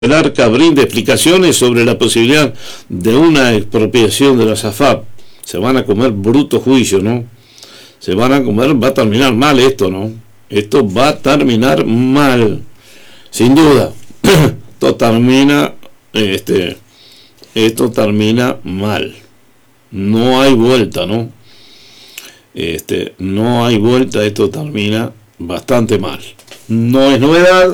El Arca brinda explicaciones sobre la posibilidad de una expropiación de las AFAP. Se van a comer bruto juicio, ¿no? Se van a comer, va a terminar mal esto, ¿no? Esto va a terminar mal, sin duda. Esto termina mal. No hay vuelta, ¿no? No hay vuelta, esto termina bastante mal. No es novedad,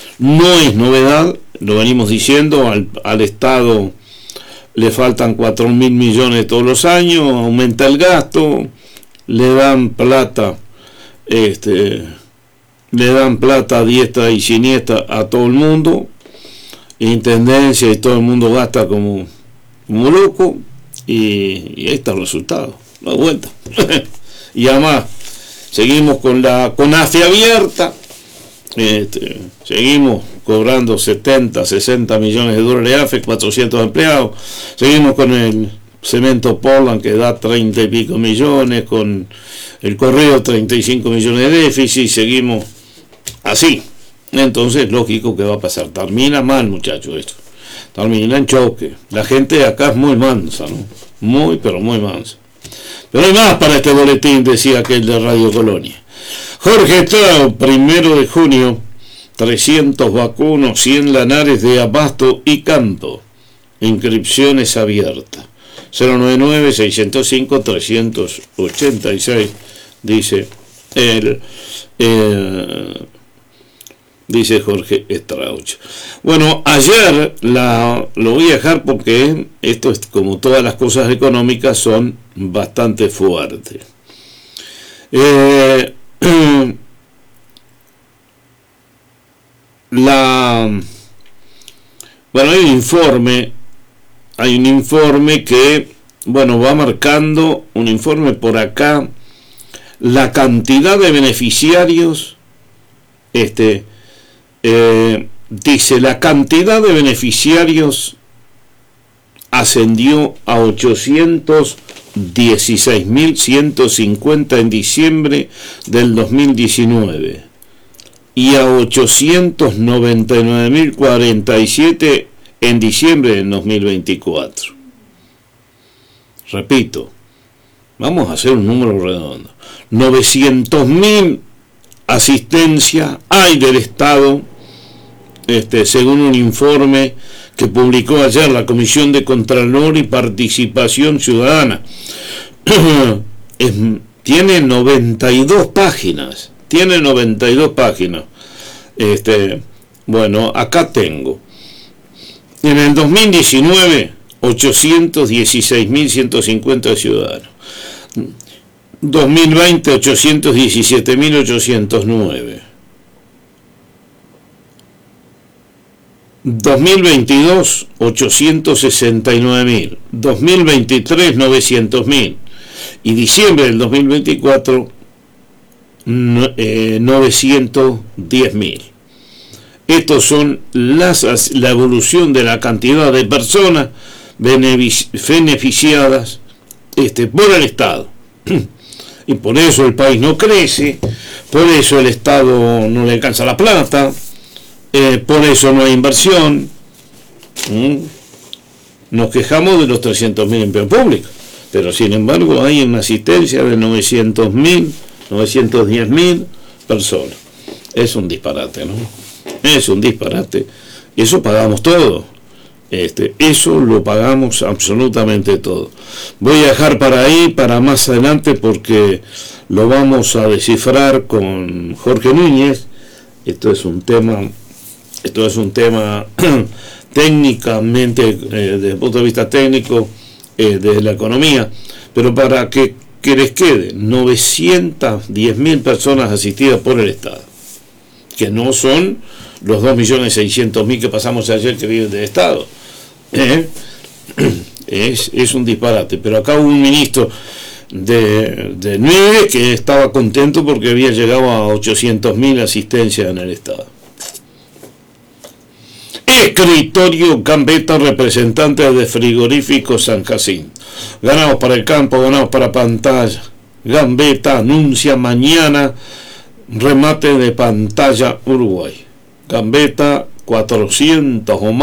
lo venimos diciendo, al Estado le faltan 4.000 millones todos los años, aumenta el gasto, le dan plata a diestra y siniestra a todo el mundo, intendencia y todo el mundo gasta como loco, y ahí está el resultado, no hay vuelta. Y además seguimos con AFE abierta, seguimos cobrando 70, 60 millones de dólares de AFE, 400 empleados, seguimos con el cemento Portland que da 30 y pico millones, con el correo 35 millones de déficit, seguimos así. Entonces lógico que va a pasar, termina mal, muchachos, esto termina en choque. La gente de acá es muy mansa, ¿no? Muy, pero muy mansa. Pero hay más para este boletín, decía aquel de Radio Colonia. Jorge Estrada, 1 de junio, 300 vacunos, 100 lanares de abasto y canto. Inscripciones abiertas. 099-605-386, dice Jorge Strauch. Bueno, ayer lo voy a dejar porque esto es como todas las cosas económicas, son bastante fuertes. Bueno, hay un informe que, bueno, va marcando, un informe por acá, la cantidad de beneficiarios, dice, la cantidad de beneficiarios ascendió a 816.150 en diciembre del 2019 y a 899.047 en diciembre del 2024. Repito, vamos a hacer un número redondo. 900.000 asistencia hay del Estado, según un informe que publicó ayer la Comisión de Contralor y Participación Ciudadana. Tiene 92 páginas. Bueno, acá tengo. En el 2019, 816.150 ciudadanos. 2020, 817.809. 2022, 869.000. 2023, 900.000. Y diciembre del 2024, 910.000. Estos son la evolución de la cantidad de personas beneficiadas por el Estado. Y por eso el país no crece, por eso el Estado no le alcanza la plata, por eso no hay inversión. Nos quejamos de los 300.000 empleos públicos, pero sin embargo hay una asistencia de 900.000, 910.000 personas. Es un disparate, ¿no? Es un disparate. Y eso pagamos todo. Eso lo pagamos absolutamente todo. Voy a dejar para ahí, para más adelante, porque lo vamos a descifrar con Jorge Núñez. Esto es un tema técnicamente, desde el punto de vista técnico, de la economía, pero para que les quede, 910.000 personas asistidas por el Estado, que no son los 2.600.000 que pasamos ayer que viven del Estado. Es un disparate. Pero acá hubo un ministro de 9 que estaba contento porque había llegado a 800.000 asistencias en el Estado. Escritorio Gambetta, representante de Frigorífico San Jacinto. Ganados para el campo, ganados para pantalla. Gambetta anuncia mañana remate de pantalla Uruguay. Gambetta 400 o